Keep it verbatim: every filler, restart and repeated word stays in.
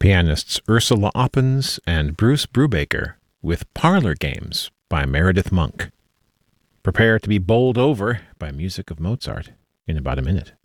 Pianists Ursula Oppens and Bruce Brubaker with Parlor Games by Meredith Monk. Prepare to be bowled over by music of Mozart in about a minute.